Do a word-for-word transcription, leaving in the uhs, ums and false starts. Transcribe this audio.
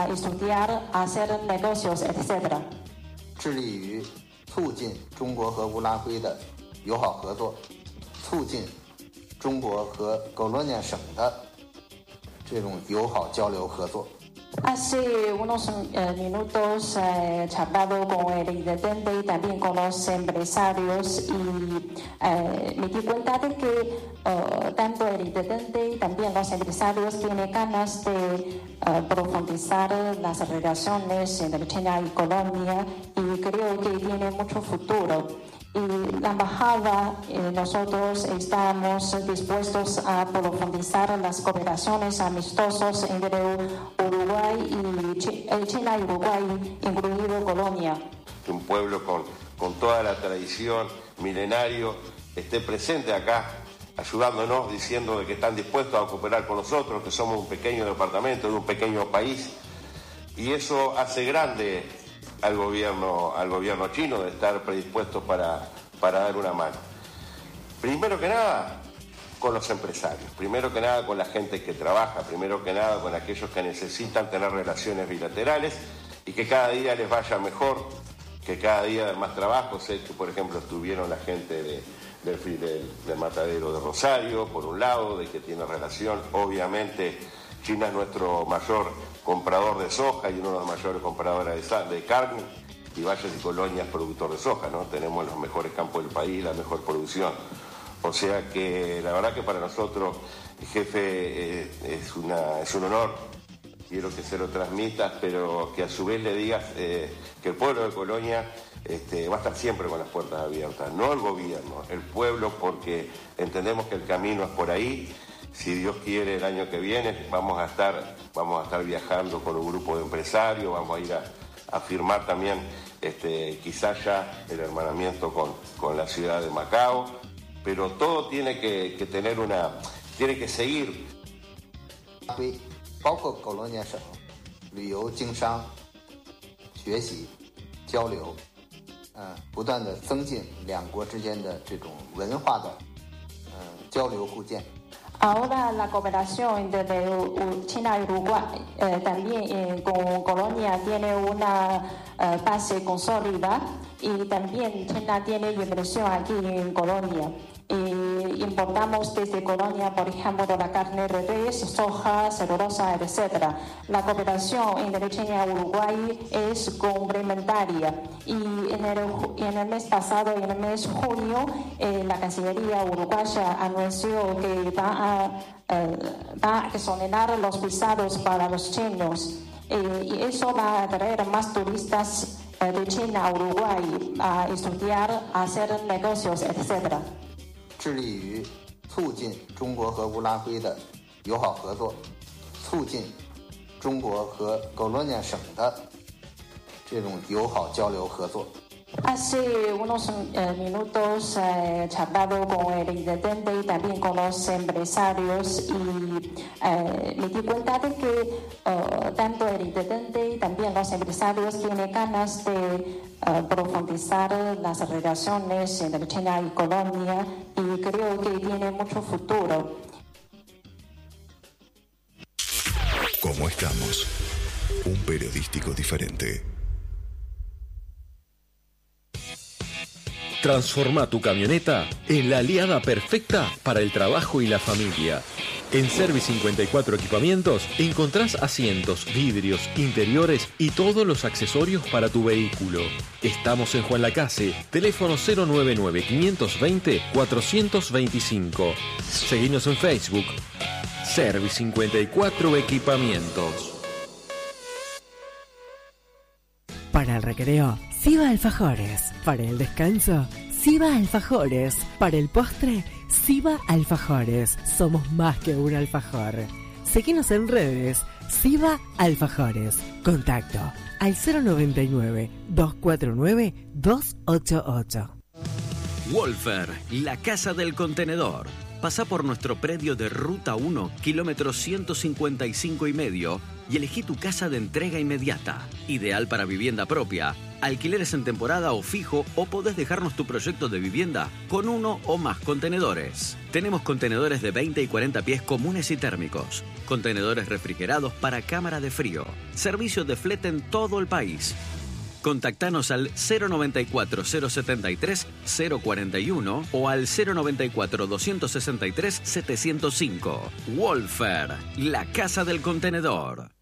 estudiar, hacer negocios, etcétera. 致力于促进中国和乌拉圭的友好合作，促进中国和狗罗尼亚省的这种友好交流合作。 Hace unos eh, minutos he eh, charlado con el intendente y también con los empresarios y eh, me di cuenta de que eh, tanto el intendente y también los empresarios tienen ganas de eh, profundizar las relaciones entre China y Colombia y creo que tiene mucho futuro. Y la embajada, eh, nosotros estamos dispuestos a profundizar las cooperaciones amistosas entre Uruguay y Ch- eh, China y Uruguay, incluido Colombia. Que un pueblo con, con toda la tradición milenario esté presente acá, ayudándonos, diciendo de que están dispuestos a cooperar con nosotros, que somos un pequeño departamento de un pequeño país, y eso hace grande al gobierno, al gobierno chino de estar predispuestos para, para dar una mano. Primero que nada, con los empresarios, primero que nada con la gente que trabaja, primero que nada con aquellos que necesitan tener relaciones bilaterales y que cada día les vaya mejor, que cada día hay más trabajo. Sé que, por ejemplo, estuvieron la gente de, del, del, del matadero de Rosario, por un lado, de que tiene relación. Obviamente, China es nuestro mayor comprador de soja y uno de los mayores compradores de, de carne, y Valles y Colonia es productor de soja, ¿no? Tenemos los mejores campos del país, la mejor producción. O sea que la verdad que para nosotros, jefe, eh, es, una, es un honor. Quiero que se lo transmitas, pero que a su vez le digas eh, que el pueblo de Colonia este, va a estar siempre con las puertas abiertas, no el gobierno, el pueblo, porque entendemos que el camino es por ahí. Si Dios quiere, el año que viene vamos a estar, vamos a estar viajando con un grupo de empresarios, vamos a ir a, a firmar también este, quizás ya el hermanamiento con, con la ciudad de Macao, pero todo tiene que, que tener una, tiene que seguir. 包括狗罗尼亚省旅游、经商、学习、交流，呃，不断的增进两国之间的这种文化的呃交流互鉴。 Ahora la cooperación entre China y Uruguay eh, también eh, con Colombia tiene una eh, base consolidada y también China tiene inversión aquí en Colombia. Eh, importamos desde Colombia, por ejemplo, la carne de res, soja, celulosa, etcétera. La cooperación entre China y Uruguay es complementaria y en el, en el mes pasado, en el mes de junio, eh, la Cancillería uruguaya anunció que va a, eh, va a exonerar los visados para los chinos eh, y eso va a atraer más turistas eh, de China a Uruguay a estudiar, a hacer negocios, etcétera. 致力于促进中国和乌拉圭的友好合作，促进中国和狗罗尼亚省的这种友好交流合作。 Hace unos eh, minutos he eh, charlado con el intendente y también con los empresarios y eh, me di cuenta de que eh, tanto el intendente y también los empresarios tienen ganas de eh, profundizar las relaciones entre China y Colombia y creo que tiene mucho futuro. ¿Cómo estamos? Un periodístico diferente. Transforma tu camioneta en la aliada perfecta para el trabajo y la familia. En Service cincuenta y cuatro Equipamientos encontrás asientos, vidrios, interiores y todos los accesorios para tu vehículo. Estamos en Juan Lacase, teléfono cero nueve nueve, cinco dos cero, cuatro dos cinco. Seguinos en Facebook, Service cincuenta y cuatro Equipamientos. Para el recreo, Siva Alfajores. Para el descanso, Siva Alfajores. Para el postre, Siva Alfajores. Somos más que un alfajor. Seguinos en redes, Siva Alfajores. Contacto al cero nueve nueve, dos cuatro nueve, dos ocho ocho. Wolfer, la casa del contenedor. Pasá por nuestro predio de Ruta uno, kilómetro ciento cincuenta y cinco y medio, y elegí tu casa de entrega inmediata, ideal para vivienda propia alquileres en temporada o fijo, o podés dejarnos tu proyecto de vivienda con uno o más contenedores. Tenemos contenedores de veinte y cuarenta pies comunes y térmicos, contenedores refrigerados para cámara de frío, servicio de flete en todo el país. Contactanos al cero noventa y cuatro, cero setenta y tres, cero cuarenta y uno o al cero noventa y cuatro, doscientos sesenta y tres, setecientos cinco. Wolfer, la casa del contenedor.